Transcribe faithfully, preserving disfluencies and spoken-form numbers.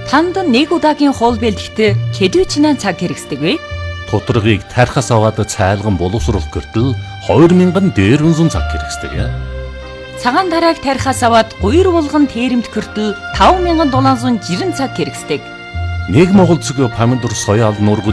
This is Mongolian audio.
Танд нэг удаагийн хоол бэлтгэхдээ хэдвэ цаг хэрэгсдэг вэ? Тодорхойг тархаас аваад цайлган боловсруулах гэртэл хоёр мянган дээрвэн зуун цаг хэрэгсдэг. Цагаан тарааг тархаас аваад гуйр булган тэрэмт гэртэл таван мянган дулаан зуун жирэн цаг хэрэгсдэг. Нэг монгол цэг помидор, соёал, нургал,